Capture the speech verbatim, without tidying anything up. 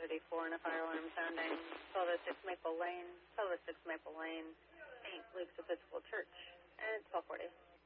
thirty-four and a fire alarm sounding. twelve oh six Maple Lane, twelve oh six Maple Lane, Saint Luke's Episcopal Church, and twelve forty.